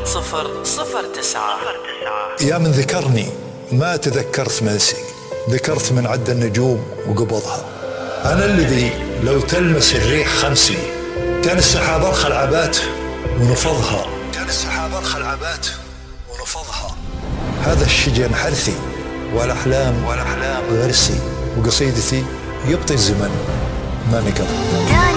يا من ذكرني ما تذكرت منسي، ذكرت من عد النجوم وقبضها. أنا الذي لو تلمس الريح خمسي، كان السحاب أرخى العبات ونفضها، هذا الشجن حرثي والأحلام غرسي، وقصيدتي يبطي الزمن ما نقضها.